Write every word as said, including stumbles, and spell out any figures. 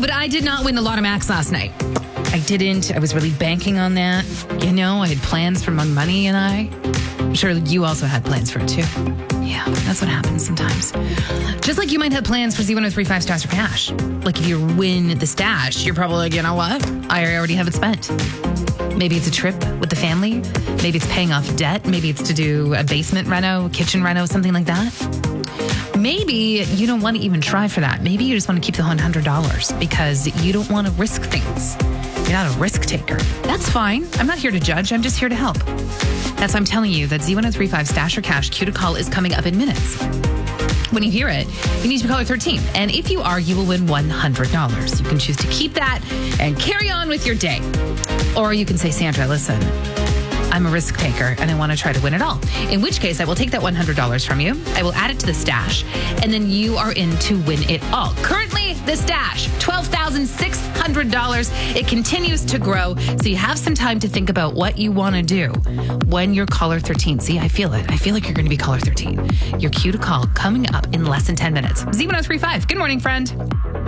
but I did not win the Lotto Max last night. I didn't. I was really banking on that. You know, I had plans for my money, and I... I'm sure you also had plans for it, too. Yeah, that's what happens sometimes. Just like you might have plans for Z one oh three five Stash or Cash. Like if you win the stash, you're probably like, you know what? I already have it spent. Maybe it's a trip with the family. Maybe it's paying off debt. Maybe it's to do a basement reno, kitchen reno, something like that. Maybe you don't want to even try for that. Maybe you just want to keep the one hundred dollars because you don't want to risk things. You're not a risk taker. That's fine. I'm not here to judge. I'm just here to help. That's why I'm telling you that Z one oh three five Stash or Cash Q to Call is coming up in minutes. When you hear it, you need to be caller thirteen. And if you are, you will win one hundred dollars. You can choose to keep that and carry on with your day. Or you can say, Sandra, listen, I'm a risk taker and I want to try to win it all. In which case, I will take that one hundred dollars from you. I will add it to the stash. And then you are in to win it all. Currently, the stash, twelve thousand six hundred dollars. It continues to grow. So you have some time to think about what you want to do when you're caller thirteen. See, I feel it. I feel like you're going to be caller thirteen. Your cue to call coming up in less than ten minutes. Z one oh three five. Good morning, friend.